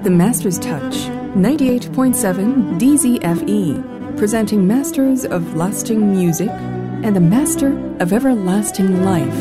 The Master's Touch, 98.7 DZFE, presenting Masters of Lasting Music and the Master of Everlasting Life.